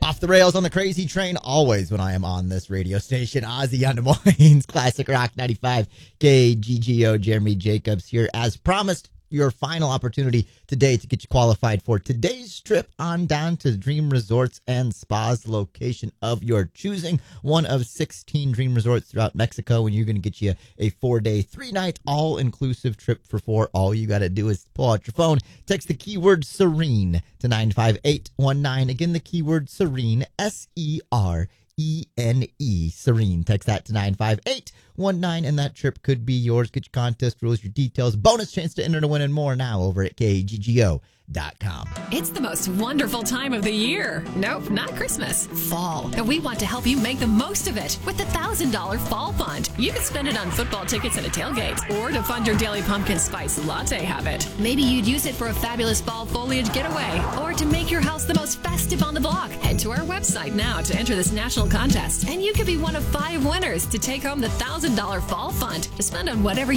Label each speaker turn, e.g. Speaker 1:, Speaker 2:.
Speaker 1: Off the rails on the crazy train, always when I am on this radio station. Ozzy on Des Moines, Classic Rock 95, KGGO, Jeremy Jacobs here. As promised, your final opportunity today to get you qualified for today's trip on down to Dream Resorts and Spas, location of your choosing. One of 16 Dream Resorts throughout Mexico, and you're going to get you a 4-day, 3-night, all-inclusive trip for 4. All you got to do is pull out your phone, text the keyword Serene to 95819. Again, the keyword Serene, SERENE, Serene. Text that to 95819, and that trip could be yours. Get your contest rules, your details, bonus chance to enter to win, and more now over at KGGO.com.
Speaker 2: It's the most wonderful time of the year. Nope, not Christmas. Fall. And we want to help you make the most of it with the $1,000 Fall Fund. You can spend it on football tickets and a tailgate, or to fund your daily pumpkin spice latte habit. Maybe you'd use it for a fabulous fall foliage getaway, or to make your house the most festive on the block. Head to our website now to enter this national contest, and you could be one of 5 winners to take home the $1,000 Fall Fund to spend on whatever